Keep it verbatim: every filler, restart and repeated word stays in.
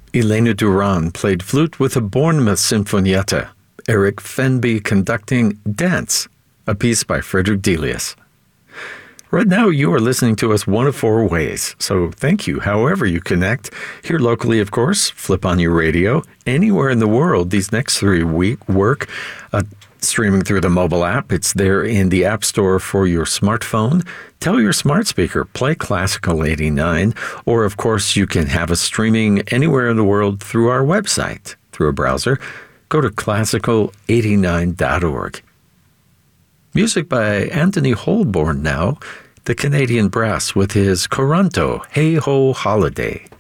Elena Duran played flute with the Bournemouth Sinfonietta. Eric Fenby conducting Dance, a piece by Frederick Delius. Right now, you are listening to us one of four ways, so thank you however you connect. Here locally, of course, flip on your radio. Anywhere in the world, these next three week work. Uh, streaming through the mobile app, it's there in the App Store for your smartphone. Tell your smart speaker, play Classical eighty-nine, or of course, you can have us streaming anywhere in the world through our website, through a browser. Go to classical eighty-nine dot org. Music by Anthony Holborn now, the Canadian Brass with his Coranto, Hey Ho Holiday.